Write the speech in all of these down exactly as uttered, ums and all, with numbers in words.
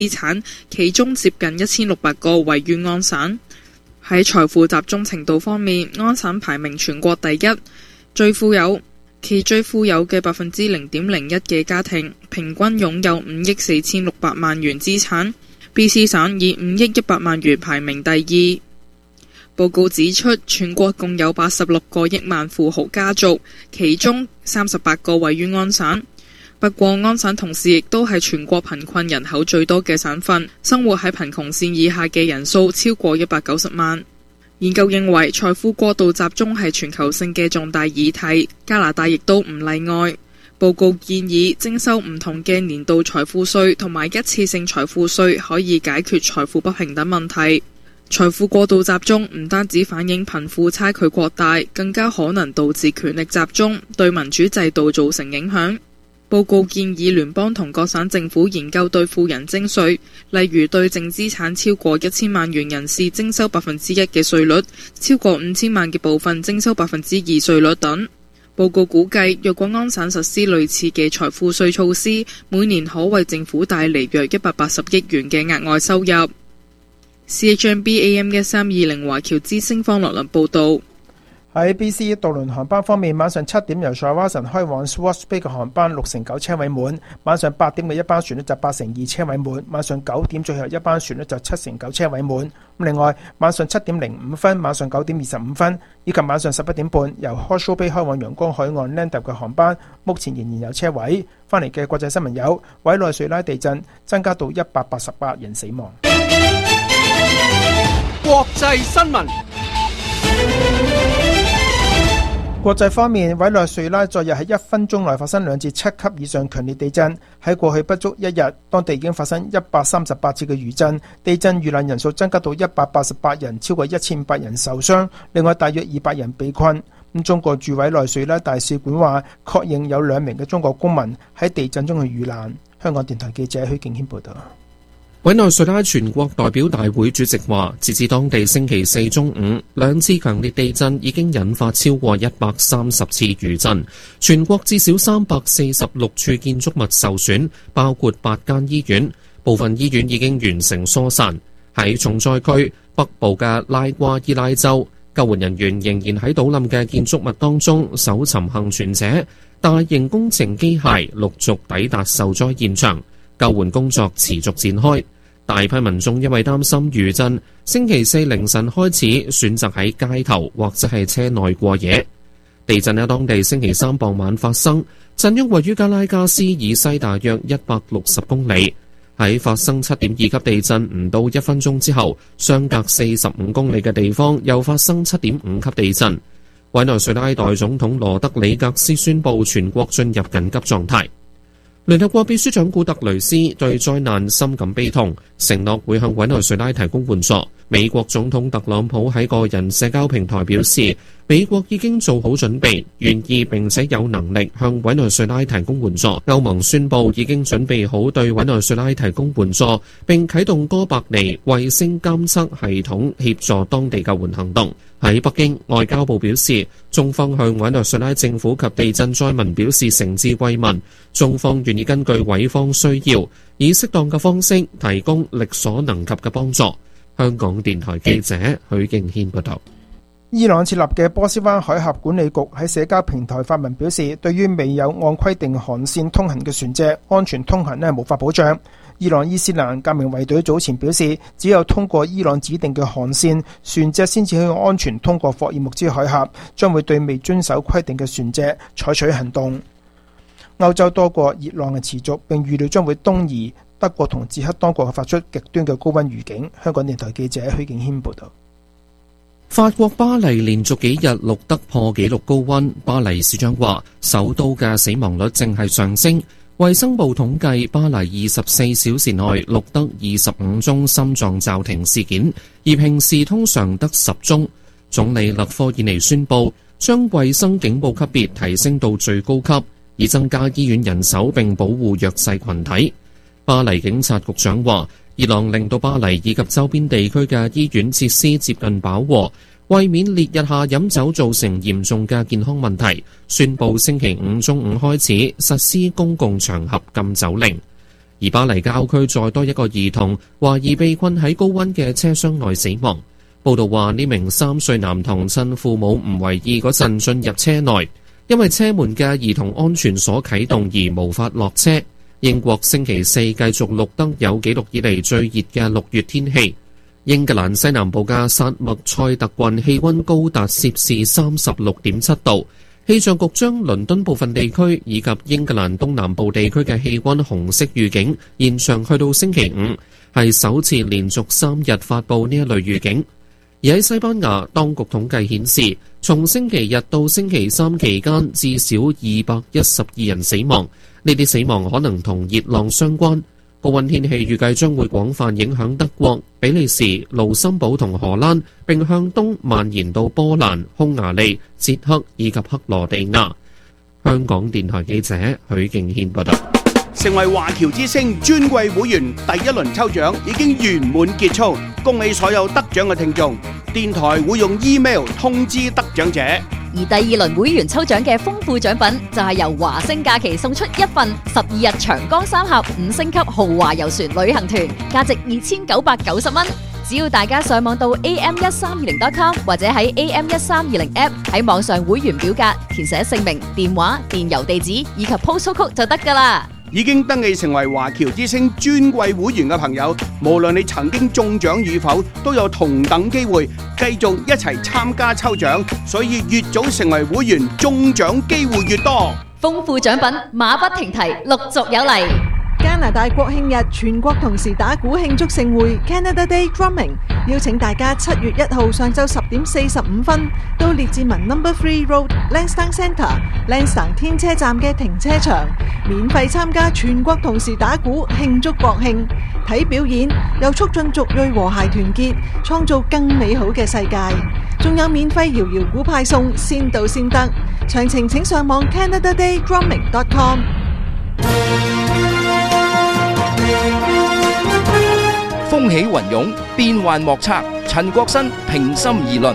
資產，其中接近一千六百個位於安省。喺財富集中程度方面，安省排名全國第一，最富有。其最富有嘅百分之零點零一嘅家庭，平均擁有五億四千六百萬元資產。B C 省以五億一百萬元排名第二。報告指出，全國共有八十六個億萬富豪家族，其中三十八個位於安省。不過，安省同時亦都係全國貧困人口最多嘅省份，生活喺貧窮線以下嘅人數超過一百九十萬。研究認為，財富過度集中係全球性嘅重大議題，加拿大亦都唔例外。報告建議徵收唔同嘅年度財富稅同埋一次性財富稅，可以解決財富不平等問題。財富過度集中唔單止反映貧富差距擴大，更加可能導致權力集中，對民主制度造成影響。報告建議聯邦同各省政府研究對富人徵稅，例如對淨資產超過一千萬元人士徵收百分之一嘅稅率，超過五千萬嘅部分徵收百分之二稅率等。報告估計，若果安省實施類似嘅財富稅措施，每年可為政府帶嚟約一百八十億元嘅額外收入。C H M B A M 一三二零華僑之星方樂倫報導。 喺 B C 渡輪航班方面，晚上七點由塞瓦臣開往 Swartz Bay 嘅航班六成九車位滿，晚上八點嘅一班船呢就八成二車位滿，晚上九點最後一班船呢就七成九車位滿。另外，晚上七點零五分、晚上九點二十五分以及晚上十一點半由 Hawke's Bay 開往陽光海岸 Lambton 嘅航班，目前仍然有車位。翻嚟嘅國際新聞有：委內瑞拉地震增加到一百八十八人死亡。 國際新聞。 國際方面，委內瑞拉昨日喺一分鐘內發生兩至七級以上強烈地震。喺過去不足一日，當地已經發生一百三十八次嘅餘震，地震遇難人數增加到一百八十八人，超過一千五百人受傷，另外大約二百人被困。咁中國駐委內瑞拉大使館話，確認有兩名嘅中國公民喺地震中去遇難。香港電台記者許敬軒報道。 委內瑞拉全國代表大會主席話，截至當地星期四中午，兩次強烈地震已經引發超過一百三十次餘震，全國至少三百四十六處建築物受損，包括八間醫院，部分醫院已經完成疏散。喺重災區北部嘅拉瓜伊拉州，救援人員仍然喺倒冧嘅建築物當中搜尋幸存者，大型工程機械陸續抵達受災現場。救援工作持續展開，大批民眾因為擔心餘震，星期四凌晨開始選擇喺街頭或者係車內過夜。地震喺當地星期三傍晚發生，震央位於加拉加斯以西大約一百六十公里。喺發生七點二級地震唔到一分鐘之後，相隔四十五公里嘅地方又發生七點五級地震。委內瑞拉代總統羅德里格斯宣布全國進入緊急狀態。聯合國秘書長古特雷斯對災難深感悲痛，承諾會向委內瑞拉提供援助。美國總統特朗普喺個人社交平台表示，美國已經做好準備，願意並且有能力向委內瑞拉提供援助。歐盟宣布已經準備好對委內瑞拉提供援助，並啟動哥白尼衛星監測系統協助當地救援行動。喺北京，外交部表示，中方向委內瑞拉政府及地震災民表示誠摯慰問，中方願意根據委方需要，以適當嘅方式提供力所能及嘅幫助。香港電台記者許敬軒報道。 伊朗設立嘅波斯灣海峽管理局喺社交平台發文表示，對於未有按規定航線通行嘅船隻，安全通行呢無法保障。伊朗伊斯蘭革命衛隊早前表示，只有通過伊朗指定嘅航線，船隻先至可以安全通過霍爾木茲海峽，將會對未遵守規定嘅船隻採取行動。歐洲多國熱浪嘅持續，並預料將會東移。德國同捷克當局發出極端嘅高溫預警。香港電台記者許敬軒報道。 法國巴黎連續幾日錄得破紀錄高溫，巴黎市長話首都嘅死亡率正係上升。衛生部統計，巴黎二十四小時內錄得二十五宗心臟驟停事件，而平時通常得十宗。總理勒科爾尼宣布將衛生警報級別提升到最高級，以增加醫院人手並保護弱勢群體。巴黎警察局長話，熱浪令到巴黎以及周邊地區嘅醫院設施接近飽和，為免烈日下飲酒造成嚴重嘅健康問題，宣布星期五中午開始實施公共場合禁酒令。 而巴黎郊區再多一個兒童懷疑被困喺高溫嘅車廂內死亡。報道話呢名三歲男童趁父母唔為意嗰陣進入車內，因為車門嘅兒童安全鎖啟動而無法落車。英國星期四繼續錄得有紀錄以嚟最熱嘅六月天氣。英格蘭西南部嘅薩默塞特郡氣溫高達攝氏三十六點七度。氣象局將倫敦部分地區以及英格蘭東南部地區嘅氣溫紅色預警延長去到星期五，係首次連續三日發布呢一類預警。而喺西班牙，當局統計顯示，從星期日到星期三期間，至少二百一十二人死亡。呢啲死亡可能同熱浪相關。高溫天氣預計將會廣泛影響德國、比利時、盧森堡同荷蘭，並向東蔓延到波蘭、匈牙利、捷克以及克羅地亞。香港電台記者許敬軒報道。 成為華僑之星尊貴會員第一輪抽獎已經圓滿結束，恭喜所有得獎嘅聽眾。電台會用 email 通知得獎者。 而第二輪會員抽獎嘅豐富獎品就係由華星假期送出一份十二日長江三峽五星級豪華遊船旅行團，價值二千九百九十蚊。只要大家上網到 a m 一三二零 dot com 或者喺 A M 一三二零 app 喺網上會員表格填寫姓名、電話、電郵地址以及 postal code 就得㗎啦。 已經登記成為華僑之星尊貴會員嘅朋友，無論你曾經中獎與否，都有同等機會繼續一齊參加抽獎，所以越早成為會員，中獎機會越多。 豐富獎品馬不停蹄，陸續有嚟。 加拿大國慶日全國同時打鼓慶祝盛會 Canada Day Drumming， 邀請大家七月一號上晝十點四十五分到列治文 Number Three Road Lansdowne Centre Lansdowne 天車站嘅停車場，免費參加全國同時打鼓慶祝國慶，睇表演又促進族裔和諧團結，創造更美好嘅世界。仲有免費搖搖鼓派送，先到先得。詳情請上網 canada day drumming dot com。 風起雲湧，變幻莫測。陳國新平心而論。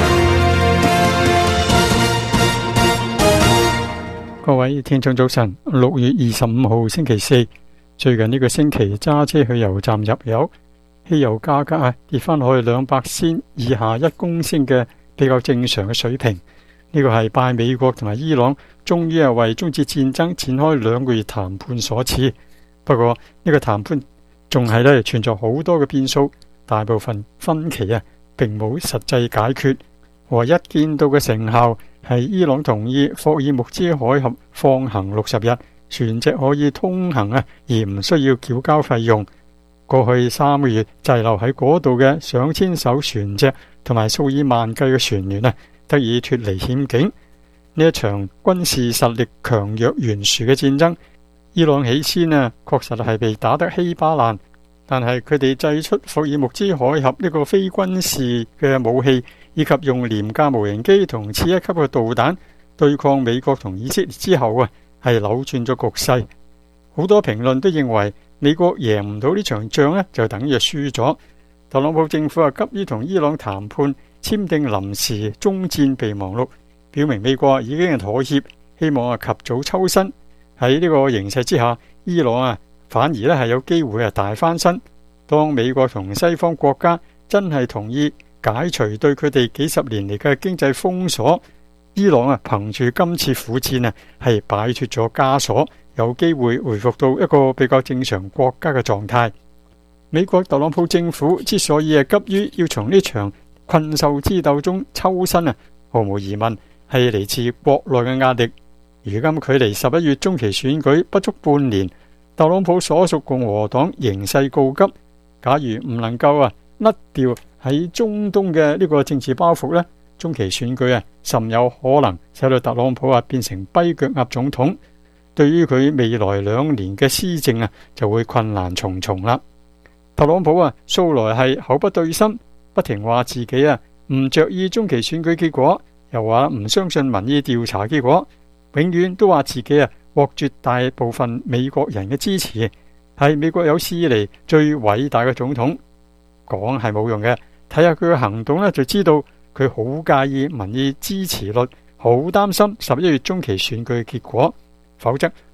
各位聽眾早晨，六月二十五號星期四，最近呢個星期揸車去油站入油，汽油價格啊跌翻落去兩百仙以下一公升嘅比較正常嘅水平。呢個係拜美國同埋伊朗終於係為終止戰爭展開兩個月談判所賜。不過呢個談判仲係咧存在好多嘅變數，大部分分歧啊並冇實際解決。唯一見到嘅成效係伊朗同意霍爾木茲海峽放行六十日，船隻可以通行啊，而唔需要繳交費用。過去三個月滯留喺嗰度嘅上千艘船隻同埋數以萬計嘅船員啊，得以脫離險境。呢一場軍事實力強弱懸殊嘅戰爭，伊朗起先啊，確實係被打得稀巴爛，但係佢哋製出霍爾木茲海峽呢個非軍事嘅武器，以及用廉價無人機同次一級嘅導彈對抗美國同以色列之後啊，係扭轉咗局勢。好多評論都認為美國贏唔到呢場仗呢，就等於輸咗。特朗普政府啊，急於同伊朗談判簽訂臨時終戰備忘錄，表明美國已經係妥協，希望啊及早抽身。喺呢個形勢之下，伊朗啊反而咧係有機會啊大翻身。當美國同西方國家真係同意解除對佢哋幾十年嚟嘅經濟封鎖，伊朗啊憑住今次苦戰啊係擺脫咗枷鎖，有機會回復到一個比較正常國家嘅狀態。美國特朗普政府之所以係急於要從呢場困獸之鬥中抽身啊，毫無疑問係嚟自國內嘅壓力。如今距離十一月中期選舉不足半年，特朗普所屬共和黨形勢告急。假如唔能夠啊甩掉喺中東嘅呢個政治包袱呢，中期選舉啊甚有可能使到特朗普啊變成跛腳鴨總統。對於佢未來兩年嘅施政啊，就會困難重重啦。特朗普啊素來係口不對心，不停話自己啊唔着意中期選舉結果，又話唔相信民意調查結果。永遠都話自己啊獲絕大部分美國人嘅支持，係美國有史以嚟最偉大嘅總統。講係冇用嘅，睇下佢嘅行動呢，就知道佢好介意民意支持率，好擔心十一月中期選舉嘅結果，否則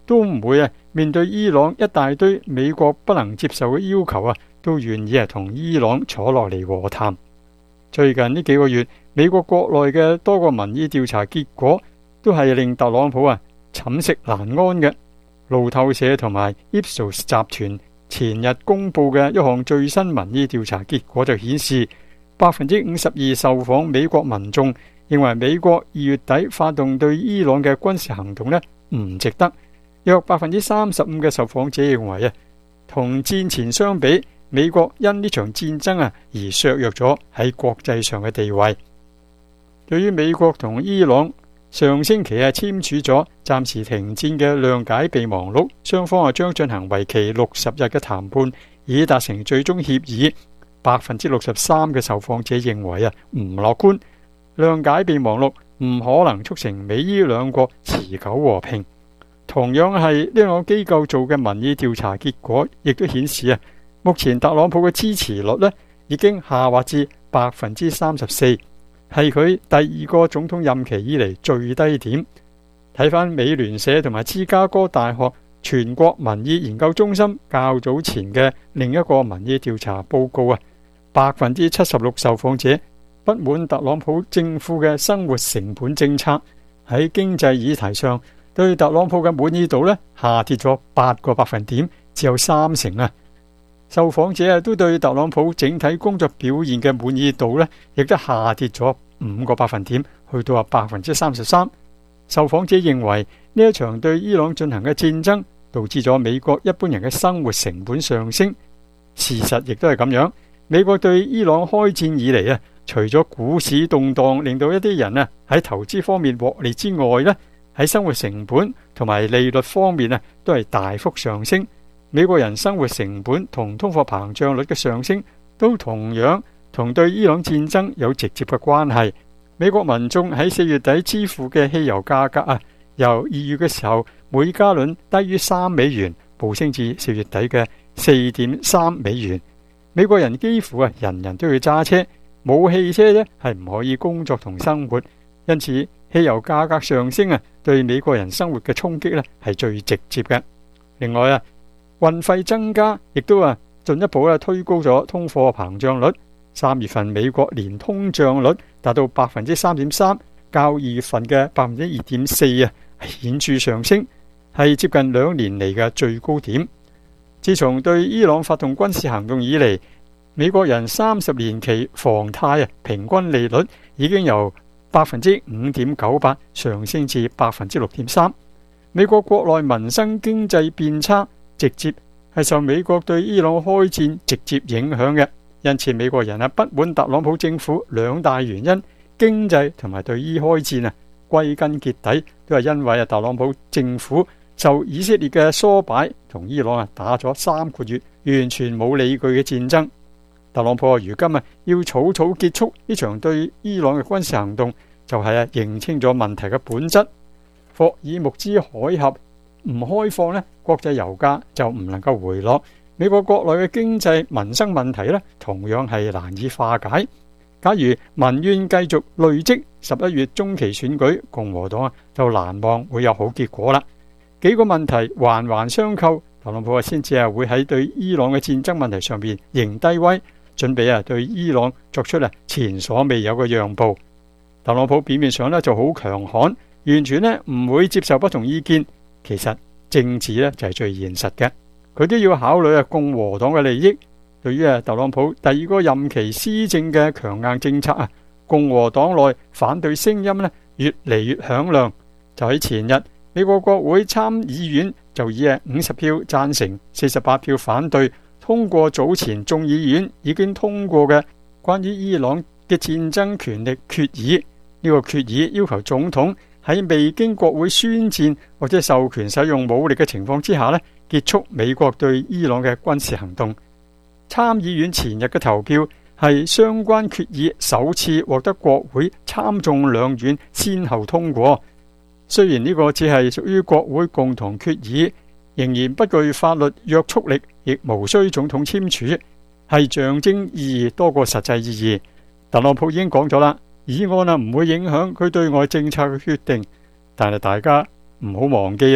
都唔會啊面對伊朗一大堆美國不能接受嘅要求啊，都願意啊同伊朗坐落嚟和談。最近呢幾個月，美國國內嘅多個民意調查結果都係令特朗普啊寢食難安嘅。路透社同埋 Ipsos 集團前日公布嘅一項最新民意調查結果就顯示，百分之五十二受訪美國民眾認為美國二月底發動對伊朗嘅軍事行動呢唔值得。約百分之三十五嘅受訪者認為啊，同戰前相比，美國因呢場戰爭啊而削弱咗喺國際上嘅地位。對於美國同伊朗上星期啊簽署咗暫時停戰嘅諒解備忘錄，雙方啊將進行為期六十日嘅談判，以達成最終協議。百分之六十三嘅受訪者認為啊唔樂觀，諒解備忘錄唔可能促成美伊兩國持久和平。同樣係呢兩個機構做嘅民意調查結果，亦都顯示啊，目前特朗普嘅支持率呢已經下滑至百分之三十四。係佢第二個總統任期以嚟最低點。睇返美聯社同埋芝加哥大學全國民意研究中心較早前嘅另一個民意調查報告啊，百分之七十六受訪者不滿特朗普政府嘅生活成本政策。喺經濟議題上，對特朗普嘅滿意度呢下跌咗八個百分點，只有三成啊。受訪者啊都對特朗普整體工作表現嘅滿意度呢亦都下跌咗五個百分點，去到啊百分之三十三。受訪者認為呢一場對伊朗進行嘅戰爭導致咗美國一般人嘅生活成本上升。事實亦都係咁樣。美國對伊朗開戰以嚟啊，除咗股市動盪令到一啲人啊喺投資方面獲利之外呢，喺生活成本同埋利率方面啊都係大幅上升。美國人生活成本同通貨膨脹率嘅上升都同樣同對伊朗戰爭有直接嘅關係。美國民眾喺四月底支付嘅汽油價格啊，由二月嘅時候每加侖低於三美元，暴升至四月底嘅四點三美元。美國人幾乎啊人人都要揸車，冇汽車呢係唔可以工作同生活，因此汽油價格上升啊，對美國人生活嘅衝擊呢係最直接嘅。另外啊，運費增加，亦都啊進一步咧推高咗通貨膨脹率。三月份美國年通脹率達到百分之三點三，較二月份嘅百分之二點四啊顯著上升，係接近兩年嚟嘅最高點。自從對伊朗發動軍事行動以嚟，美國人三十年期房貸啊平均利率已經由百分之五點九八上升至百分之六點三。美國國內民生經濟變差，直接係受美國對伊朗開戰直接影響嘅。因此美國人啊不滿特朗普政府兩大原因，經濟同埋對伊開戰啊，歸根結底都係因為啊特朗普政府受以色列嘅唆擺，同伊朗啊打咗三個月完全冇理據嘅戰爭。特朗普啊如今啊要草草結束呢場對伊朗嘅軍事行動，就係啊認清咗問題嘅本質。霍爾木茲海峽唔開放呢，國際油價就唔能夠回落。美國國內嘅經濟民生問題呢，同樣係難以化解。假如民怨繼續累積，十一月中期選舉共和黨啊就難望會有好結果啦。幾個問題環環相扣，特朗普啊先至係會喺對伊朗嘅戰爭問題上邊認低威，準備啊對伊朗作出啊前所未有嘅讓步。特朗普表面上呢就好強悍，完全呢唔會接受不同意見，其實政治呢就係最現實嘅。佢都要考慮啊共和黨嘅利益。對於啊特朗普第二個任期施政嘅強硬政策啊，共和黨內反對聲音呢越嚟越響亮。就喺前日，美國國會參議院就以啊五十票贊成、四十八票反對通過早前眾議院已經通過嘅關於伊朗嘅戰爭權力決議。呢個決議要求總統喺未經國會宣戰或者授權使用武力嘅情況之下呢，結束美國對伊朗嘅軍事行動。參議院前日嘅投票係相關決議首次獲得國會參眾兩院先後通過。雖然呢個只係屬於國會共同決議，仍然不具法律約束力，亦無需總統簽署，係象徵意義多過實際意義。特朗普已經講咗啦，議案啊唔會影響佢對外政策嘅決定，但係大家唔好忘記啊，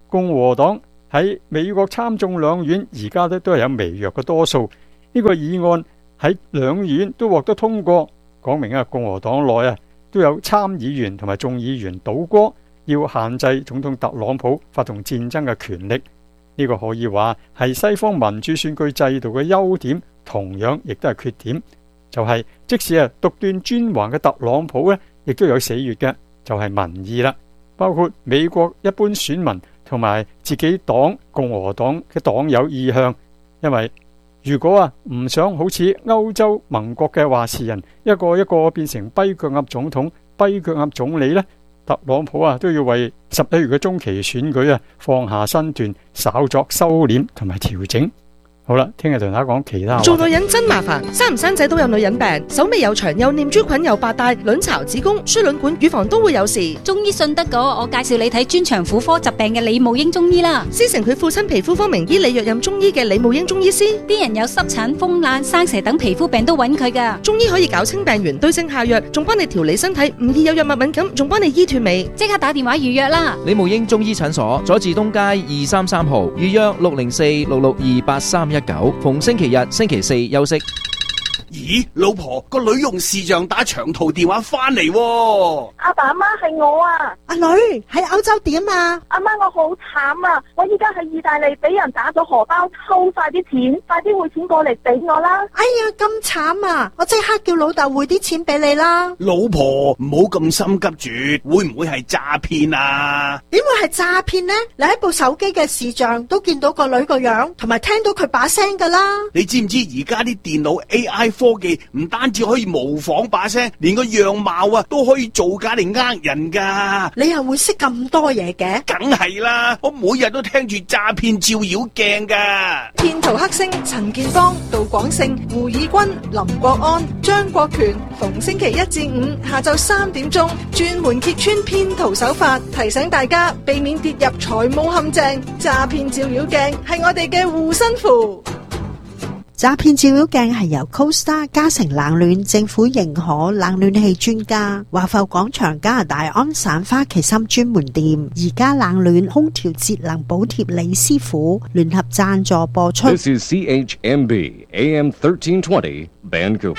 共和黨喺美國參眾兩院而家都都係有微弱嘅多數，呢個議案喺兩院都獲得通過，講明啊共和黨內啊都有參議員同埋眾議員倒戈，要限制總統特朗普發動戰爭嘅權力。呢個可以話係西方民主選舉制度嘅優點，同樣亦都係缺點。就係即使啊獨斷專橫嘅特朗普呢，亦都有死穴嘅，就係民意啦，包括美國一般選民同埋自己黨共和黨嘅黨友意向。因為如果啊唔想好似歐洲盟國嘅話事人一個一個變成跛腳鴨總統、跛腳鴨總理呢，特朗普啊都要為十一月嘅中期選舉啊放下身段，稍作收斂同埋調整。好啦，聽日同大家講其他。 做女人真麻煩，生唔生仔都有女人病，手尾又長，又念珠菌，又白帶，卵巢、子宮、輸卵管、乳房都會有事。 中醫信得過，我介紹你睇專長婦科疾病嘅李慕英中醫啦。 師承佢父親皮膚科名醫李若任中醫嘅李慕英中醫師， 啲人有濕疹、風癩、生蛇等皮膚病都揾佢噶。 中醫可以搞清病源，對症下藥，仲幫你調理身體，唔易有藥物敏感，仲幫你醫斷尾。 即刻打電話預約啦！ 李慕英中醫診所，佐治東街二三三號，預約六零四六六二八三一九，逢星期日、星期四休息。 咦，老婆，個女用視像打長途電話翻嚟喎。 阿爸阿媽係我啊。 阿女喺歐洲點啊？ 阿媽我好慘啊！我依家喺意大利俾人打咗荷包，抽晒啲錢，快啲匯錢過嚟俾我啦！ 哎呀，咁慘啊！我即刻叫老豆匯啲錢俾你啦。 老婆唔好咁心急住，會唔會係詐騙啊？ 點會係詐騙呢？你喺部手機嘅視像都見到個女個樣，同埋聽到佢把聲噶啦。 你知唔知而家啲電腦 A I 科技唔單止可以模仿把聲，連個樣貌啊都可以造假嚟呃人噶。 你又會識咁多嘢嘅？ 梗係啦，我每日都聽住詐騙照妖鏡噶。 騙徒黑星陳建邦、杜廣勝、胡以軍、林國安、張國權，逢星期一至五下晝三點鐘，專門揭穿騙徒手法，提醒大家避免跌入財務陷阱。詐騙照妖鏡係我哋嘅護身符。 詐騙照妖鏡係由 CoStar 嘉誠冷暖政府認可冷暖氣專家華埠廣場加拿大安省花旗參專門店宜家冷暖空調節能補貼李師傅聯合贊助播出。 This is C H M B A M thirteen twenty Vancouver。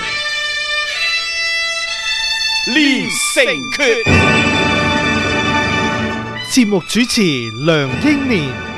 練成訣， 節目主持梁英年。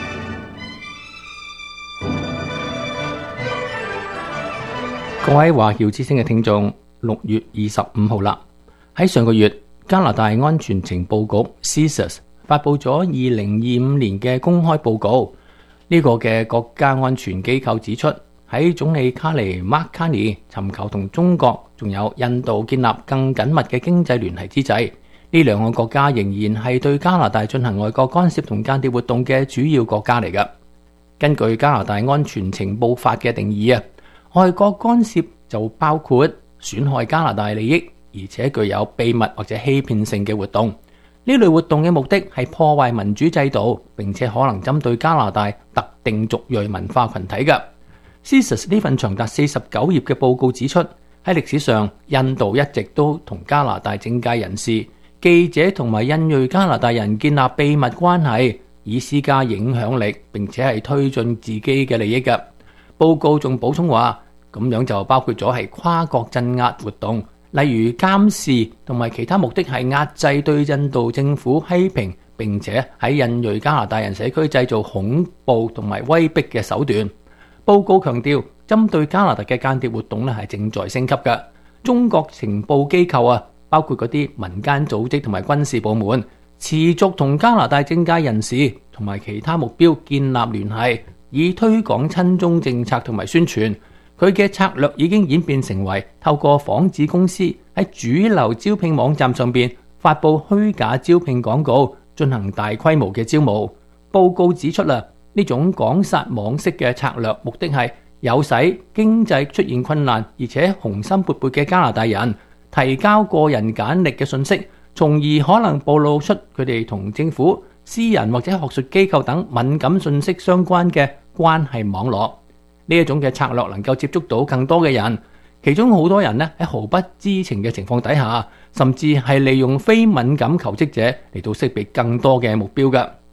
各位華僑之聲嘅聽眾，六月二十五號啦。喺上個月，加拿大安全情報局 C I S A S 發佈咗二零二五年嘅公開報告。呢、這個嘅國家安全機構指出，喺總理卡尼 Mark Carney 尋求同中國仲有印度建立更緊密嘅經濟聯繫之際，呢兩個國家仍然係對加拿大進行外國干涉同間諜活動嘅主要國家嚟㗎。根據加拿大安全情報法嘅定義啊，外國干涉就包括損害加拿大利益，而且具有秘密或者欺騙性嘅活動。呢類活動嘅目的係破壞民主制度，並且可能針對加拿大特定族裔文化群體嘅。C I S A S 呢份長達四十九頁嘅報告指出，喺歷史上，印度一直都同加拿大政界人士、記者同埋印裔加拿大人建立秘密關係，以施加影響力，並且係推進自己嘅利益嘅。報告仲補充話，咁樣就包括咗係跨國鎮壓活動，例如監視同埋其他目的係壓制對印度政府批評，並且喺印裔加拿大人社區製造恐怖同埋威逼嘅手段。報告強調，針對加拿大嘅間諜活動咧係正在升級嘅。中國情報機構啊，包括嗰啲民間組織同埋軍事部門，持續同加拿大政界人士同埋其他目標建立聯繫，以推廣親中政策同埋宣傳。佢嘅策略已經演變成為透過幌子公司喺主流招聘網站上邊發佈虛假招聘廣告，進行大規模嘅招募。報告指出啦，呢種廣撒網式嘅策略目的係誘使經濟出現困難而且雄心勃勃嘅加拿大人提交個人簡歷嘅信息，從而可能暴露出佢哋同政府、私人或者學術機構等敏感信息相關嘅關係網絡。呢一種嘅策略能夠接觸到更多嘅人，其中好多人呢喺毫不知情嘅情況底下，甚至係利用非敏感求職者嚟到識別更多嘅目標嘅。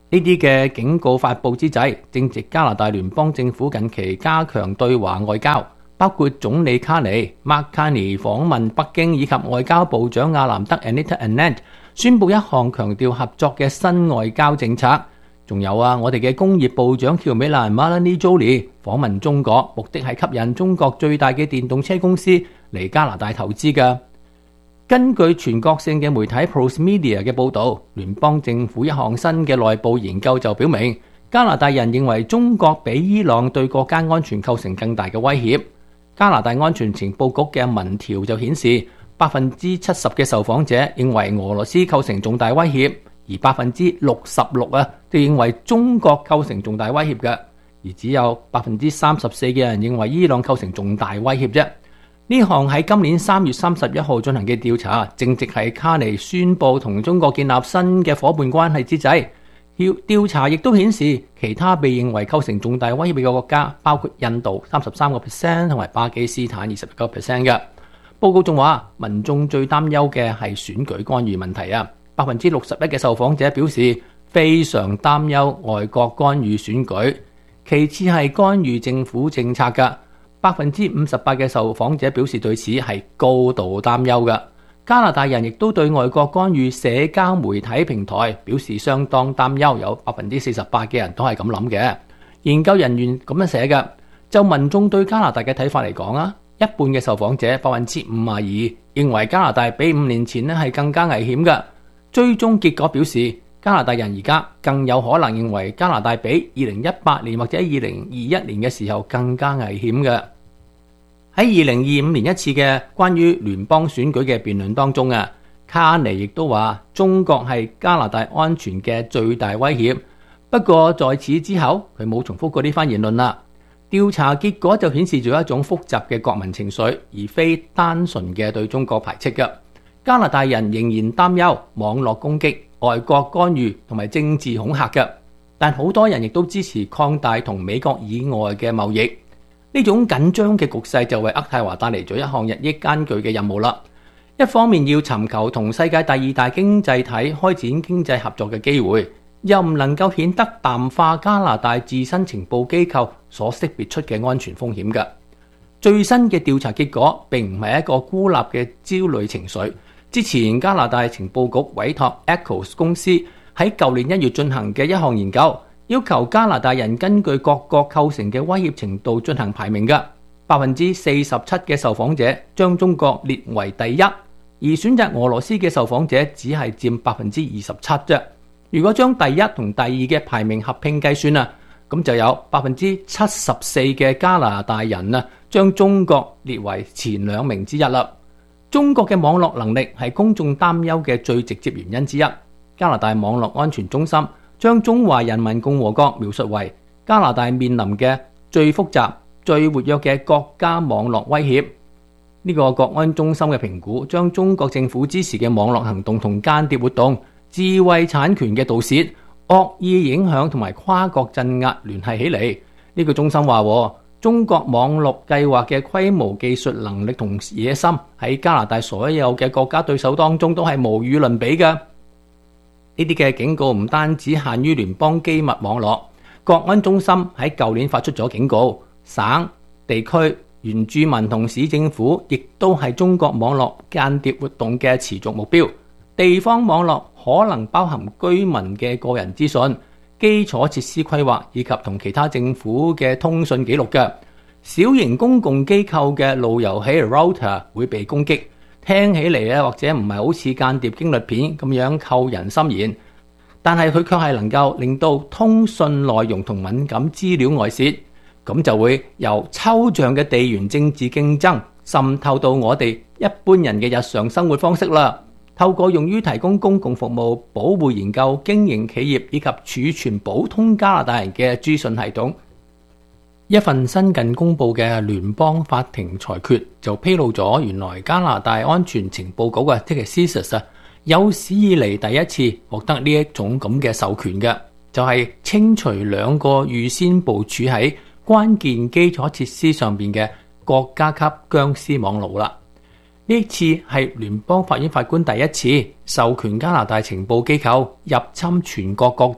呢啲嘅警告發布之際，正值加拿大聯邦政府近期加強對華外交，包括總理卡尼 Mark Carney 訪問北京，以及外交部長亞南德 Anita Anand 宣布一項強調合作嘅新外交政策。仲有啊，我哋嘅工業部長喬美蘭 Melanie Joly 訪問中國，目的係吸引中國最大嘅電動車公司嚟加拿大投資嘅。根據全國性嘅媒體 Pros Media 嘅報導，聯邦政府一項新嘅內部研究就表明，加拿大人認為中國比伊朗對國家安全構成更大嘅威脅。加拿大安全情報局嘅民調就顯示，百分之七十嘅受訪者認為俄羅斯構成重大威脅，而百分之六十六啊就認為中國構成重大威脅嘅，而只有百分之三十四嘅人認為伊朗構成重大威脅啫。呢項喺今年三月三十一號進行嘅調查，正值係卡尼宣布同中國建立新嘅夥伴關係之際。調查亦都顯示，其他被認為構成重大威脅嘅國家，包括印度三十三個 percent 同埋巴基斯坦二十九個 percent 嘅。報告仲話，民眾最擔憂嘅係選舉干預問題啊！百分之六十一嘅受訪者表示非常擔憂外國干預選舉，其次係干預政府政策嘅。百分之五十八嘅受訪者表示對此係高度擔憂嘅。加拿大人亦都對外國干預社交媒體平台表示相當擔憂，有百分之四十八嘅人都係咁諗嘅。研究人員咁樣寫嘅，就民眾對加拿大嘅睇法嚟講啊，一半嘅受訪者百分之五十二認為加拿大比五年前咧係更加危險嘅。最終結果表示，加拿大人而家更有可能認為加拿大比二零一八年或者二零二一年嘅時候更加危險嘅。喺二零二五年一次嘅關於聯邦選舉嘅辯論當中啊，卡尼亦都話中國係加拿大安全嘅最大威脅。不過在此之後，佢冇重複過呢番言論啦。調查結果就顯示咗一種複雜嘅國民情緒，而非單純嘅對中國排斥嘅。加拿大人仍然擔憂網絡攻擊、外國干預同埋政治恐嚇嘅，但好多人亦都支持擴大同美國以外嘅貿易。呢種緊張嘅局勢就為渥太華帶嚟咗一項日益艱巨嘅任務啦。一方面要尋求同世界第二大經濟體開展經濟合作嘅機會，又唔能夠顯得淡化加拿大自身情報機構所識別出嘅安全風險嘅。最新嘅調查結果並唔係一個孤立嘅焦慮情緒。之前加拿大情報局委託 Echoes 公司喺舊年一月進行嘅一項研究，要求加拿大人根據各國構成嘅威脅程度進行排名嘅。百分之四十七嘅受訪者將中國列為第一，而選擇俄羅斯嘅受訪者只係佔百分之二十七啫。如果將第一同第二嘅排名合併計算啊，咁就有百分之七十四嘅加拿大人啊，將中國列為前兩名之一啦。中國嘅網絡能力係公眾擔憂嘅最直接原因之一。加拿大網絡安全中心將中華人民共和國描述為加拿大面臨嘅最複雜、最活躍嘅國家網絡威脅。呢個國安中心嘅評估將中國政府支持嘅網絡行動同間諜活動、智慧產權嘅盜竊、惡意影響同埋跨國鎮壓聯繫起嚟。呢個中心話，中國網絡計劃嘅規模、技術能力同野心喺加拿大所有嘅國家對手當中都係無與倫比嘅。呢啲嘅警告唔單止限於聯邦機密網絡，國安中心喺舊年發出咗警告，省、地區、原住民同市政府亦都係中國網絡間諜活動嘅持續目標。地方網絡可能包含居民嘅個人資訊、基礎設施規劃以及同其他政府嘅通訊記錄嘅。小型公共機構嘅路由器 router 會被攻擊，聽起嚟咧或者唔係好似間諜驚慄片咁樣扣人心弦，但係佢卻係能夠令到通訊內容同敏感資料外泄，咁就會由抽象嘅地緣政治競爭滲透到我哋一般人嘅日常生活方式啦。透過用於提供公共服務、保護研究、經營企業以及儲存普通加拿大人嘅資訊系統。一份新近公佈嘅聯邦法庭裁決就披露咗，原來加拿大安全情報局啊，即係 C I S A S 啊，有史以嚟第一次獲得呢一種咁嘅授權嘅，就係、是、清除兩個預先部署喺關鍵基礎設施上邊嘅國家級僵屍網路啦。呢次係聯邦法院法官第一次授權加拿大情報機構入侵全國各地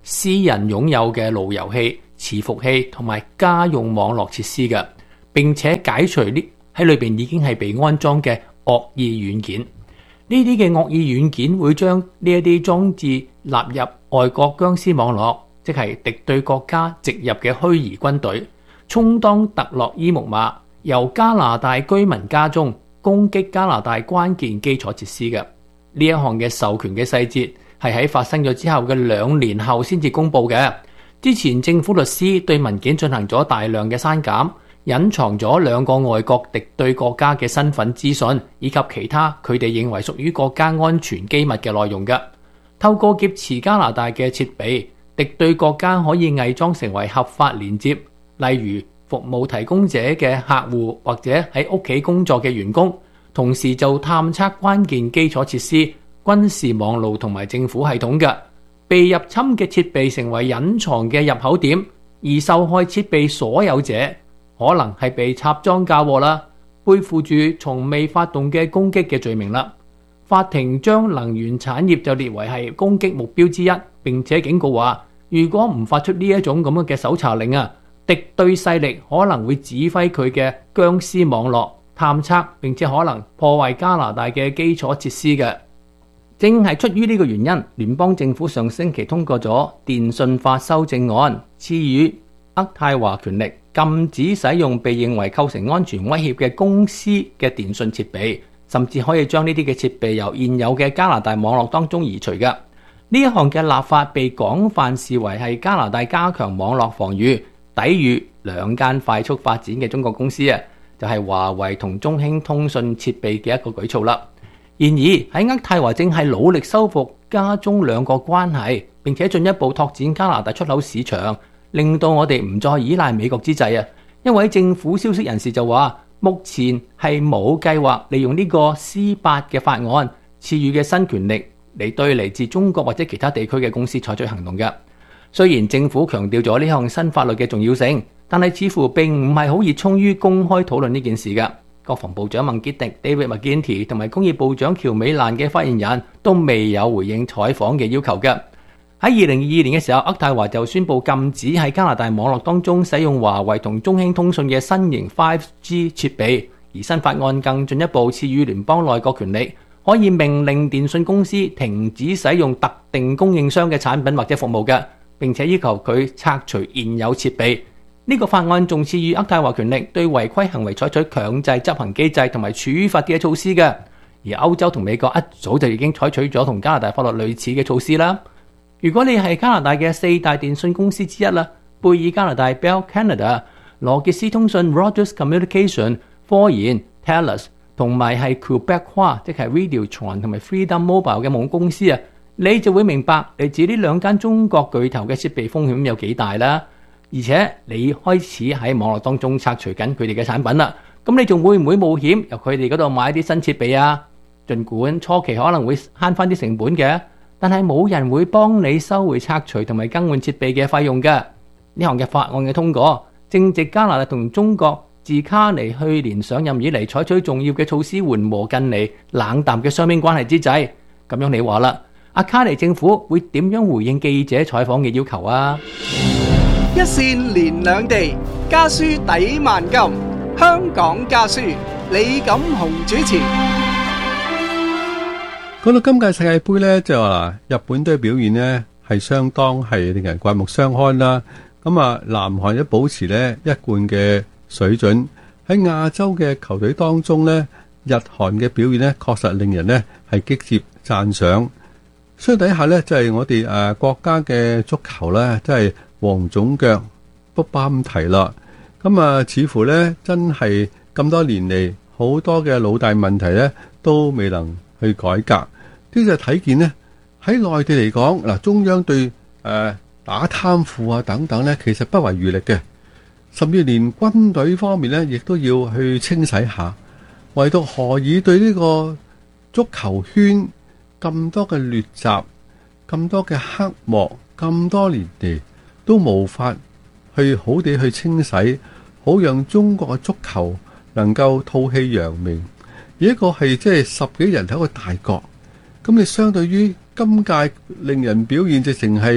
私人擁有嘅路由器、伺服器同埋家用網絡設施嘅，並且解除呢喺裏邊已經係被安裝嘅惡意軟件。呢啲嘅惡意軟件會將呢一啲裝置納入外國僵屍網絡，即係敵對國家植入嘅虛擬軍隊，充當特洛伊木馬，由加拿大居民家中攻擊加拿大關鍵基礎設施嘅。呢一項嘅授權嘅細節係喺發生咗之後嘅兩年後先至公佈嘅。之前政府律師對文件進行咗大量嘅刪減，隱藏咗兩個外國敵對國家嘅身份資訊，以及其他佢哋認為屬於國家安全機密嘅內容嘅。透過劫持加拿大嘅設備，敵對國家可以偽裝成為合法連接，例如服務提供者嘅客戶或者喺屋企工作嘅員工，同時就探測關鍵基礎設施、軍事網路同埋政府系統嘅。被入侵嘅設備成為隱藏嘅入口點，而受害設備所有者可能係被插贓嫁禍啦，背負住從未發動嘅攻擊嘅罪名啦。法庭將能源產業就列為係攻擊目標之一，並且警告話，如果唔發出呢一種咁樣嘅搜查令啊，敵對勢力可能會指揮佢嘅僵屍網絡探測，並且可能破壞加拿大嘅基礎設施嘅。正係出於呢個原因，聯邦政府上星期通過咗電訊法修正案，賜予渥太華權力禁止使用被認為構成安全威脅嘅公司嘅電訊設備，甚至可以將呢啲嘅設備由現有嘅加拿大網絡當中移除嘅。呢一項嘅立法被廣泛視為係加拿大加強網絡防禦、抵禦兩間快速發展嘅中國公司啊，就係華為同中興通訊設備嘅一個舉措啦。然而喺渥太華正係努力修復加中兩國關係，並且進一步拓展加拿大出口市場，令到我哋唔再依賴美國之際啊，一位政府消息人士就話，目前係冇計劃利用呢個 C 八嘅法案賜予嘅新權力嚟對嚟自中國或者其他地區嘅公司採取行動嘅。雖然政府強調咗呢項新法律嘅重要性，但係似乎並唔係好熱衷於公開討論呢件事嘅。國防部長孟傑迪 David McGuinty 同埋工業部長喬美蘭嘅發言人都未有回應採訪嘅要求嘅。喺二零二二年嘅時候，渥太華就宣布禁止喺加拿大網絡當中使用華為同中興通訊嘅新型 五 G 設備，而新法案更進一步賜予聯邦內閣權力，可以命令電訊公司停止使用特定供應商嘅產品或者服務嘅，並且要求佢拆除現有設備。呢個法案仲賜予渥太華權力對違規行為採取強制執行機制同埋處罰嘅措施嘅，而歐洲同美國一早就已經採取咗同加拿大法律類似嘅措施啦。如果你係加拿大嘅四大電訊公司之一啦，貝爾加拿大 Bell Canada、羅傑斯通訊 Rogers Communication、科研 Telus 同埋係 Quebecois 即係 Videotron 同埋 Freedom Mobile 嘅母公司啊，你就會明白嚟自呢兩間中國巨頭嘅設備風險有幾大啦。而且你開始喺網絡當中拆除緊佢哋嘅產品啦，咁你仲會唔會冒險由佢哋嗰度買啲新設備啊？儘管初期可能會慳翻啲成本嘅，但係冇人會幫你收回拆除同埋更換設備嘅費用嘅。呢項嘅法案嘅通過，正值加拿大同中國自卡尼去年上任以嚟採取重要嘅措施緩和近嚟冷淡嘅雙邊關係之際，咁樣你話啦，阿卡尼政府會點樣回應記者採訪嘅要求啊？ 一線連兩地，家書抵萬金。香港家書，李錦雄主持。 講到今屆世界盃呢，就話日本隊表現呢係相當係令人刮目相看啦。咁啊，南韓一保持呢一貫嘅水準，喺亞洲嘅球隊當中呢，日韓嘅表現呢確實令人呢係擊節讚賞。相底下呢，就係我哋誒國家嘅足球呢，即係黃種腳不堪提啦。咁啊，似乎呢真係咁多年嚟，好多嘅老大問題呢都未能去改革。呢就睇見呢喺內地嚟講，嗱，中央對誒、呃、打貪腐啊等等呢，其實不遺餘力嘅，甚至連軍隊方面呢，亦都要去清洗下。唯獨何以對呢個足球圈咁多嘅劣習、咁多嘅黑幕、咁多年嚟都無法去好地去清洗，好讓中國嘅足球能夠吐氣揚名。而一個係即係十幾人頭嘅大國，咁你相對於今屆令人表現直情係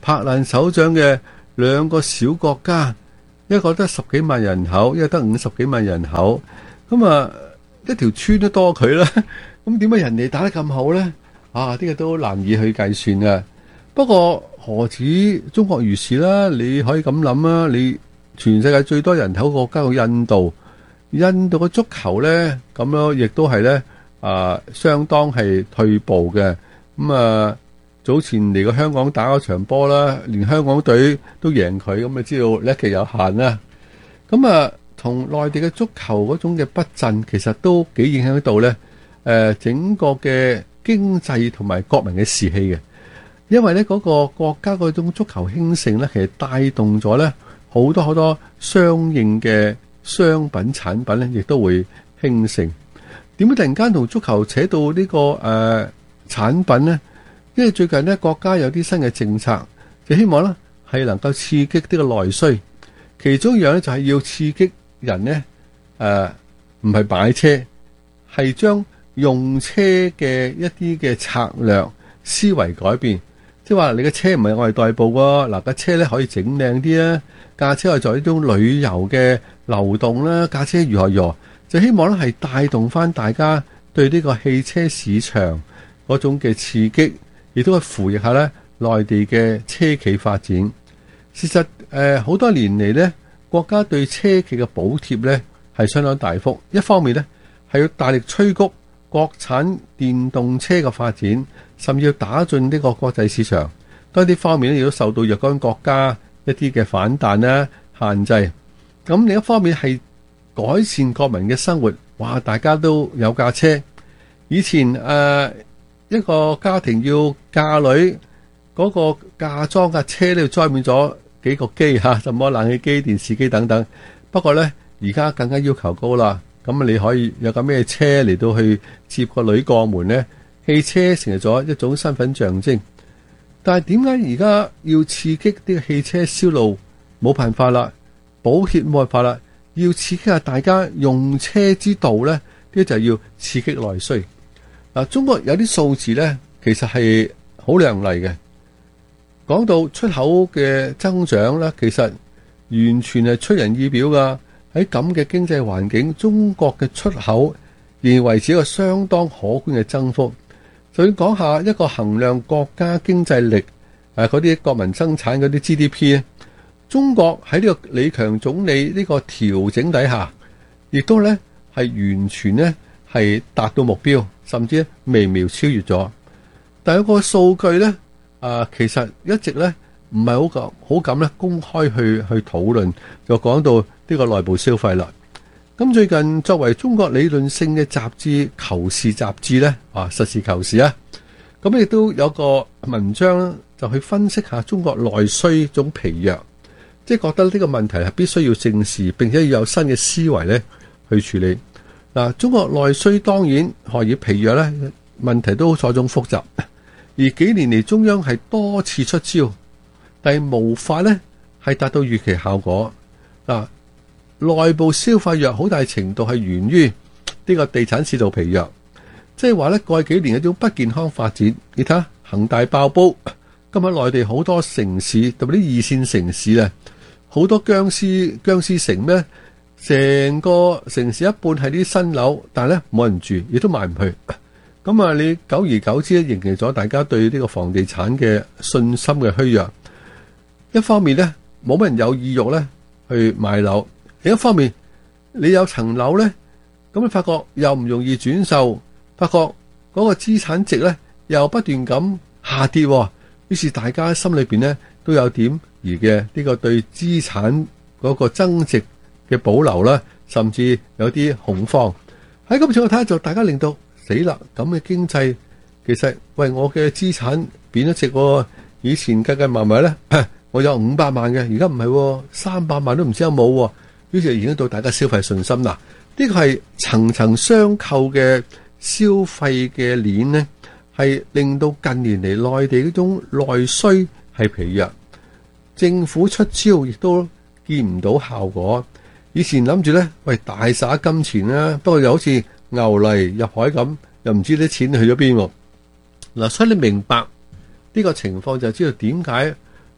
柏蘭首長嘅兩個小國家，一個得十幾萬人口，一個得五十幾萬人口，咁啊一條村都多佢啦。咁點解人哋打得咁好呢？啊，呢個都難以去計算嘅。不過何止中國如是啦？你可以咁諗啊，你全世界最多人口國家嘅印度，印度嘅足球呢，咁樣亦都係呢，啊，相當係退步嘅。咁啊，早前嚟過香港打嗰場波啦，連香港隊都贏佢，咁啊知道叻極有限啦。咁啊，同內地嘅足球嗰種嘅不振，其實都幾影響到呢誒，整個嘅經濟同埋國民嘅士氣嘅。因為呢嗰個國家嗰種足球興盛呢，其實帶動咗呢好多好多相應嘅商品產品呢，亦都會興盛。點解突然間同足球扯到呢個誒產品呢？因為最近呢國家有啲新嘅政策，就希望呢係能夠刺激呢個內需。其中一樣呢，就係要刺激人呢，誒唔係買車，係將用車嘅一啲嘅策略思維改變。即係話你嘅車唔係我哋代步喎，嗱架車咧可以整靚啲啊，架車係做呢種旅遊嘅流動啦，架車如何如何，就希望咧係帶動翻大家對呢個汽車市場嗰種嘅刺激，亦都係扶翼下咧內地嘅車企發展。事實誒好多年嚟呢，國家對車企嘅補貼呢係相當大幅，一方面呢係要大力催谷國產電動車嘅發展，甚至要打進呢個國際市場。多啲方面咧，亦都受到若干國家一啲嘅反彈啦、限制。咁另一方面係改善國民嘅生活。哇！大家都有架車。以前誒、呃、一個家庭要嫁女，嗰、那個嫁妝架車咧，要裝滿咗幾個機嚇，什麼冷氣機、電視機等等。不過呢，而家更加要求高啦。咁你可以有架咩車嚟到去接個女過門呢？汽車成為咗一種身份象徵。但係點解而家要刺激呢個汽車銷路？冇辦法啦，補貼冇辦法啦，要刺激下大家用車之道呢，呢就係要刺激內需。嗱，中國有啲數字呢，其實係好亮麗嘅。講到出口嘅增長呢，其實完全係出人意表噶。喺咁嘅經濟環境，中國嘅出口仍然維持一個相當可觀嘅增幅。就要講下一個衡量國家經濟力誒嗰啲國民生產嗰啲 G D P 咧，中國喺呢個李強總理呢個調整底下，亦都咧係完全咧係達到目標，甚至微妙超越咗。但係有個數據咧，啊其實一直咧唔係好咁好咁咧公開去去討論，就講到呢個內部消費啦。咁最近作為中國理論性嘅雜誌《求是》雜誌咧，啊實事求是啊，咁亦都有個文章就去分析下中國內需種疲弱，即係覺得呢個問題係必須要正視，並且要有新嘅思維咧去處理。嗱，中國內需當然何以疲弱咧？問題都錯綜複雜，而幾年嚟中央係多次出招，但係無法咧係達到預期效果。嗱，內部消費弱好大程度係源於呢個地產市道疲弱，即係話咧過去幾年一種不健康發展。你睇下恒大爆煲，今日內地好多城市，特別啲二線城市咧，好多僵屍僵屍城咩？成個城市一半係啲新樓，但係咧冇人住，亦都賣唔去。咁啊，你久而久之咧，形成咗大家對呢個房地產嘅信心嘅虛弱。一方面咧，冇乜人有意欲咧去買樓。另一方面，你有層樓咧，咁你發覺又唔容易轉售，發覺嗰個資產值咧又不斷咁下跌，於是大家心裏邊咧都有點而嘅呢個對資產嗰個增值嘅保留啦，甚至有啲恐慌。喺咁情況睇下，就大家令到死啦，咁嘅經濟其實喂我嘅資產貶咗值喎，以前計計埋埋咧，我有五百萬嘅，而家唔係三百萬都唔知有冇喎。於是影響到大家消費信心啦。呢個係層層相扣嘅消費嘅鏈呢，係令到近年嚟內地嗰種內需係疲弱，政府出招亦都見唔到效果。以前諗住呢，喂大灑金錢啦，不過又好似牛泥入海咁，又唔知啲錢去咗邊喎。嗱，所以你明白呢個情況就知道點解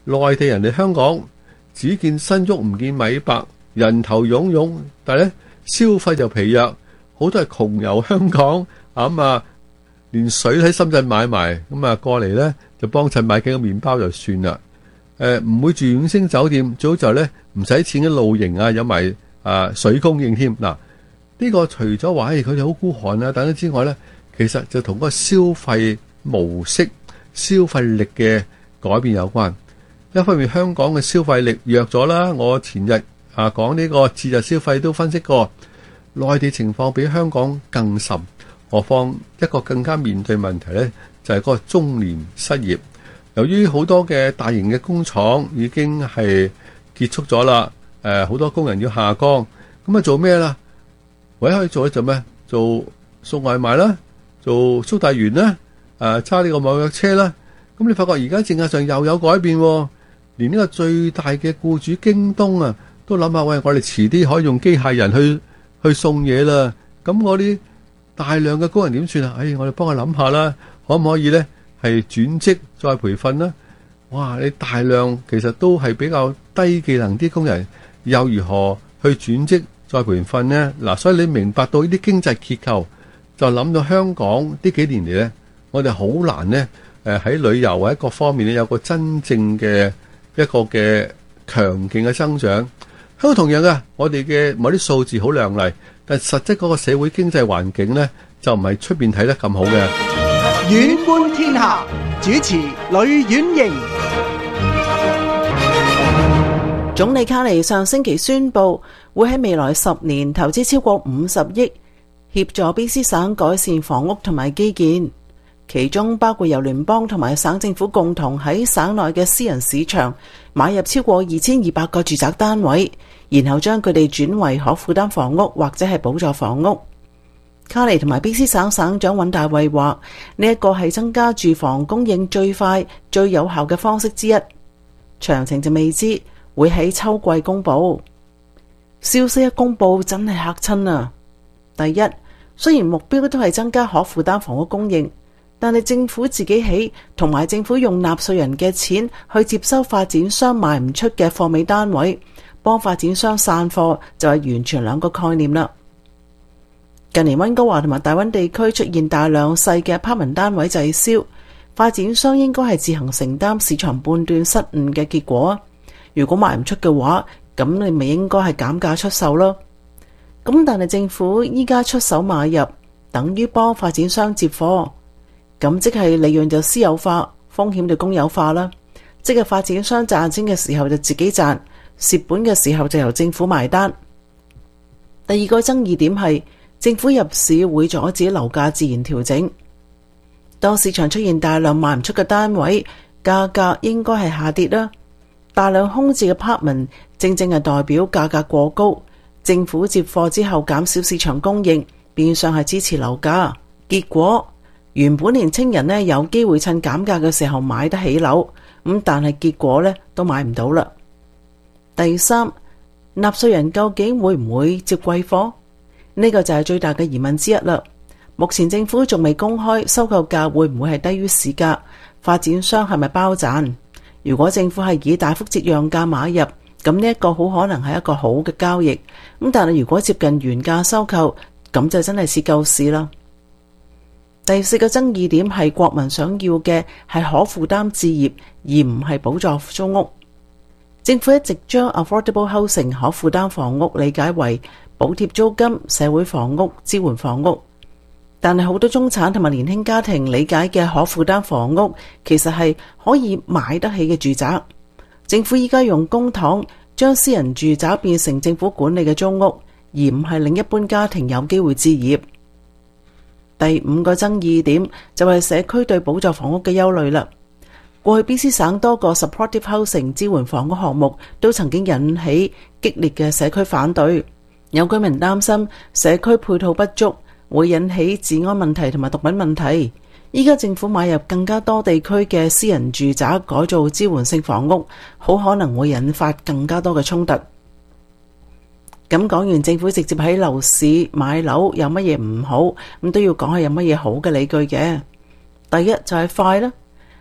內地人嚟香港，只見新屋唔見米白，人頭湧湧，但係咧消費就疲弱，好多係窮遊香港啊咁啊，連水喺深圳買埋，咁啊過嚟咧就幫襯買幾個麵包就算啦。誒唔會住五星酒店，最好就咧唔使錢嘅露營啊，有埋啊水供應添。嗱，呢個除咗話誒佢哋好孤寒啊等等之外咧，其實就同嗰個消費模式、消費力嘅改變有關。一方面香港嘅消費力弱咗啦，我前日啊講呢個節日消費都分析過，內地情況比香港更甚。何況一個更加面對問題咧，就係嗰個中年失業。由於好多嘅大型嘅工廠已經係結束咗啦，誒好多工人要下崗，咁啊做咩啦？唯一可以做咧做咩？做送外賣啦，做速遞員啦，誒揸呢個網約車啦。咁你發覺而家政策上又有改變喎，連呢個最大嘅僱主京東啊，都諗下喂，我哋遲啲可以用機械人去去送嘢啦。咁我啲大量嘅工人點算啊？誒，我哋幫佢諗下啦，可唔可以咧？係轉職再培訓啦，哇！你大量其實都係比較低技能啲工人，又如何去轉職再培訓呢？嗱，所以你明白到呢啲經濟結構，就諗到香港呢幾年嚟呢，我哋好難呢誒喺旅遊或者各方面呢有個真正嘅一個嘅強勁嘅增長。香港同樣嘅，我哋嘅某啲數字好亮麗，但係實質嗰個社會經濟環境呢，就唔係出邊睇得咁好嘅。 遠觀天下，主持呂婉瑩。 總理卡尼上星期宣布，會喺未來十年投資超過五十億，協助卑詩省改善房屋同埋基建，其中包括由聯邦同埋省政府共同喺省內嘅私人市場買入超過二千二百個住宅單位，然後將佢哋轉為可負擔房屋或者係補助房屋。卡尼同埋卑詩省省長尹大衛話：呢一個係增加住房供應最快、最有效嘅方式之一。詳情就未知，會喺秋季公布。消息一公布，真係嚇親啊！第一，雖然目標都係增加可負擔房屋供應，但係政府自己起，同埋政府用納稅人嘅錢去接收發展商賣唔出嘅貨尾單位，幫發展商散貨，就係完全兩個概念啦。近年溫哥華同埋大溫地區出現大量細嘅 apartment 單位滯銷，發展商應該係自行承擔市場判斷失誤嘅結果。如果賣唔出嘅話，咁你咪應該係減價出售咯。咁但係政府依家出手買入，等於幫發展商接貨，咁即係利潤就私有化，風險就公有化啦。即係發展商賺錢嘅時候就自己賺，蝕本嘅時候就由政府埋單。第二個爭議點係，政府入市會阻止樓價自然調整。當市場出現大量賣唔出嘅單位，價格應該係下跌啦。大量空置嘅 apartment 正正係代表價格過高，政府接貨之後減少市場供應，變相係支持樓價。結果原本年青人呢有機會趁減價嘅時候買得起樓，咁但係結果呢都買唔到啦。第三，納稅人究竟會唔會接貴貨？呢個就係最大嘅疑問之一啦。目前政府仲未公開收購價會唔會係低於市價，發展商係咪包賺？如果政府係以大幅折讓價買入，咁呢一個好可能係一個好嘅交易。咁但係如果接近原價收購，咁就真係蝕夠市啦。第四個爭議點係國民想要嘅係可負擔置業，而唔係補助租屋。政府一直將 affordable housing 可負擔房屋理解為補貼租金、社會房屋、支援房屋，但係好多中產同埋年輕家庭理解嘅可負擔房屋，其實係可以買得起嘅住宅。政府依家用公帑將私人住宅變成政府管理嘅租屋，而唔係令一般家庭有機會置業。第五個爭議點就係社區對補助房屋嘅憂慮啦。過去 B C 省多個 supportive housing 支援房屋項目都曾經引起激烈嘅社區反對，有居民擔心社區配套不足會引起治安問題同埋毒品問題。依家政府買入更加多地區嘅私人住宅改造支援性房屋，好可能會引發更加多嘅衝突。咁講完政府直接喺樓市買樓有乜嘢唔好，咁都要講下有乜嘢好嘅理據嘅。第一就係快啦。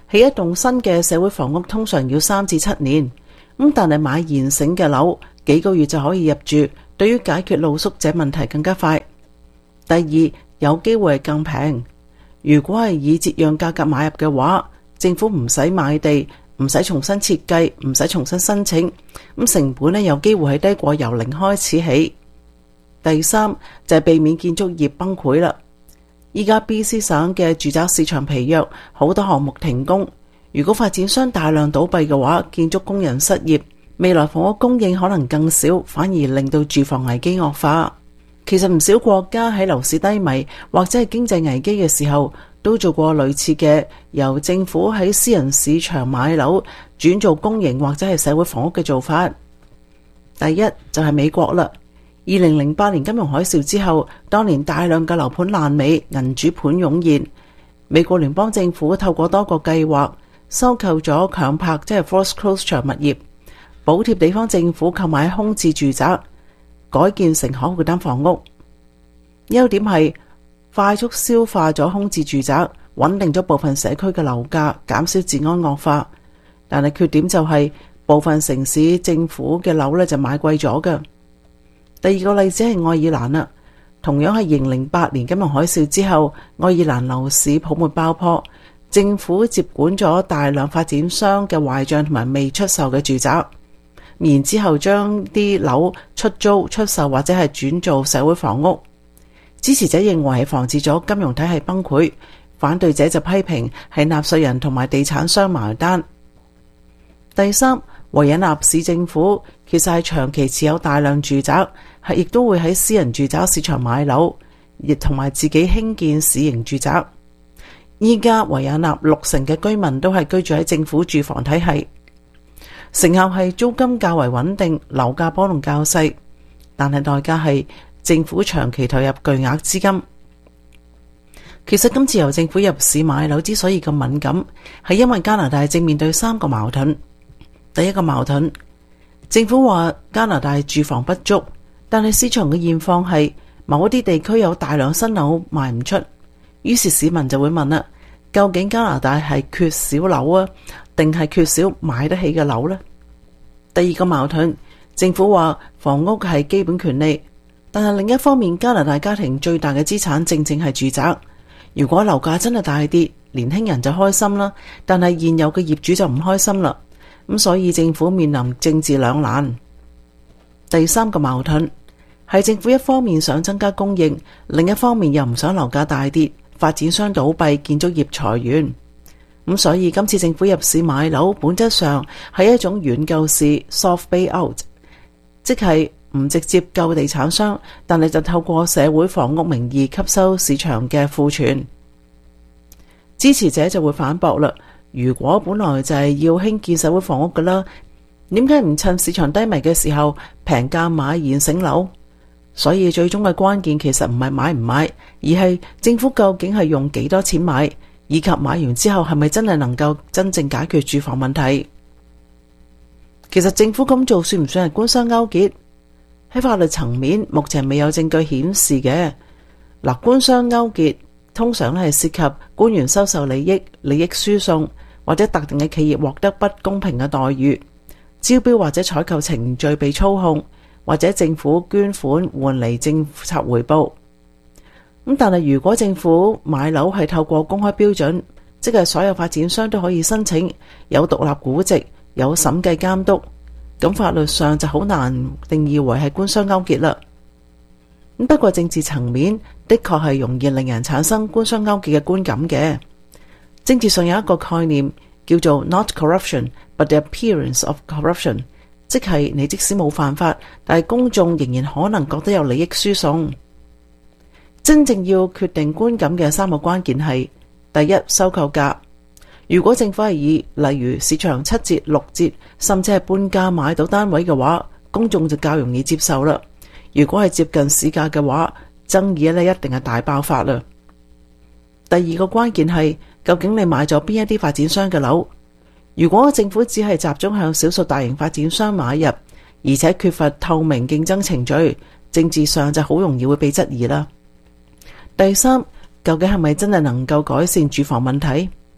起一棟新嘅社會房屋通常要三至七年，咁但係買現成嘅樓幾個月就可以入住，對於解決露宿者問題更加快。第二，有機會係更平。如果係以折讓價格買入嘅話，政府唔使買地，唔使重新設計，唔使重新申請，咁成本呢有機會係低過由零開始起。第三就係避免建築業崩潰啦。依家 B C 省嘅住宅市場疲弱，好多項目停工。如果發展商大量倒閉嘅話，建築工人失業，未來房屋供應可能更少，反而令到住房危機惡化。其實唔少國家喺樓市低迷或者係經濟危機嘅時候，都做過類似嘅由政府喺私人市場買樓轉做公營或者係社會房屋嘅做法。第一就係美國啦。二零零八年金融海嘯之後，當年大量嘅樓盤爛尾，銀主盤湧現。美國聯邦政府透過多個計劃收購咗強拍，即係 foreclosure 物業，補貼地方政府購買空置住宅，改建成可負擔房屋。優點係快速消化咗空置住宅，穩定咗部分社區嘅樓價，減少治安惡化。但係缺點就係部分城市政府嘅樓咧就買貴咗嘅。第二個例子係愛爾蘭啦，同樣係二零零八年金融海嘯之後，愛爾蘭樓市泡沫爆破，政府接管咗大量發展商嘅壞賬同埋未出售嘅住宅，然之後將啲樓出租、出售或者係轉做社會房屋。支持者認為係防止咗金融體系崩潰，反對者就批評係納稅人同埋地產商埋單。第三，維也納市政府其實係長期持有大量住宅，係亦都會喺私人住宅市場買樓，亦同埋自己興建市營住宅。依家維也納六成嘅居民都係居住喺政府住房體系，成效係租金較為穩定，樓價波動較細，但係代價係政府長期投入巨額資金。其實今次由政府入市買樓之所以咁敏感，係因為加拿大正面對三個矛盾。第一個矛盾，政府話加拿大住房不足，但係市場嘅現況係某一啲地區有大量新樓賣唔出，於是市民就會問啦，究竟加拿大係缺少樓啊，定係缺少買得起嘅樓呢？第二個矛盾，政府話房屋係基本權利，但係另一方面，加拿大家庭最大嘅資產正正係住宅。如果樓價真係大跌，年輕人就開心啦，但係現有嘅業主就唔開心啦。咁所以政府面臨政治兩難。第三個矛盾係政府一方面想增加供應，另一方面又唔想樓價大跌，發展商倒閉，建築業裁員。咁所以今次政府入市買樓，本質上係一種軟救市 （soft bailout），即係唔直接救地產商，但係就透過社會房屋名義吸收市場嘅庫存。支持者就會反駁啦。如果本來就係要興建社會房屋㗎啦，點解唔趁市場低迷嘅時候平價買現成樓？所以最終嘅關鍵其實唔係買唔買，而係政府究竟係用幾多錢買，以及買完之後係咪真係能夠真正解決住房問題。其實政府咁做算唔算係官商勾結？喺法律層面，目前未有證據顯示嘅。嗱，官商勾結通常咧係涉及官員收受利益、利益輸送，或者特定嘅企業獲得不公平嘅待遇，招標或者採購程序被操控，或者政府捐款換嚟政策回報。咁但係如果政府買樓係透過公開標準，即係所有發展商都可以申請，有獨立估值，有審計監督，咁法律上就好難定義為係官商勾結啦。不過政治層面的確係容易令人產生官商勾結嘅觀感嘅。政治上有一個概念叫做 not corruption but the appearance of corruption， 即係你即使冇犯法，但係公眾仍然可能覺得有利益輸送。真正要決定觀感嘅三個關鍵係：第一，收購價。如果政府係以例如市場七折、六折，甚至係半價買到單位嘅話，公眾就較容易接受啦。如果係接近市價嘅話，爭議咧一定係大爆發啦。第二個關鍵係，究竟你買咗邊一啲發展商嘅樓？如果政府只係集中向少數大型發展商買入，而且缺乏透明競爭程序，政治上就好容易會被質疑啦。第三，究竟係咪真係能夠改善住房問題？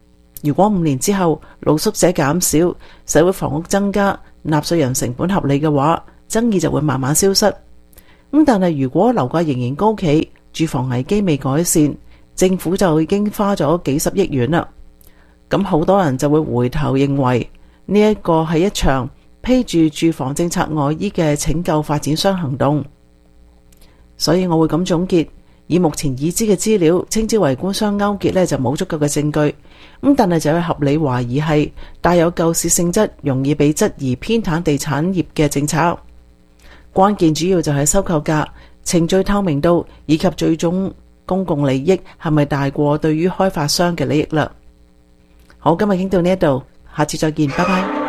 如果五年之後露宿者減少，社會房屋增加，納稅人成本合理嘅話，爭議就會慢慢消失。咁但係如果樓價仍然高企，住房危機未改善，政府就已經花咗幾十億元啦。咁好多人就會回頭認為呢一個係一場披住住房政策外衣嘅拯救發展商行動。所以我會咁總結，以目前已知嘅資料，稱之為官商勾結呢就冇足夠嘅證據。咁但係就有合理懷疑係帶有救市性質，容易被質疑偏袒地產業嘅政策。關鍵主要就係收購價、程序透明度以及最終公共利益係咪大過對於開發商嘅利益啦。好，今日傾到呢一度，下次再見，拜拜。